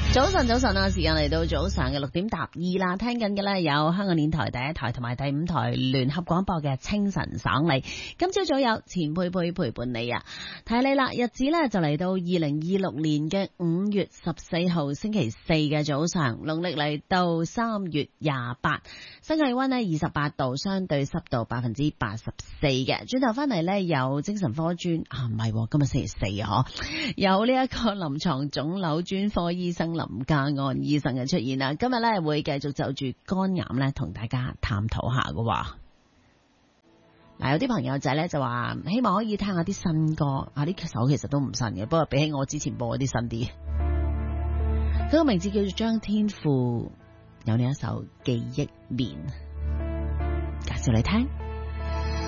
早晨啊！時間嚟到早上嘅6:12啦，聽緊嘅咧有香港電台第一台同埋第5台聯合廣播嘅清晨爽利。今朝早有錢佩佩陪伴你啊，提你啦，日子咧就嚟到2026年嘅5月14號星期四嘅早上，農曆嚟到3月28，新氣溫呢28度，相對濕度84%嘅。轉頭翻嚟咧有精神科專唔係，今日星期四啊，有呢一個臨床腫瘤專科醫生林家安醫生嘅出現啦，今日咧會繼續就住肝癌咧同大家探討下嘅。嗱，有啲朋友仔咧就話希望可以聽下啲新歌，呢首其實都唔新嘅，不過比起我之前播嗰啲新啲。佢個名字叫做張天賦，有呢一首記憶棉，介紹你聽。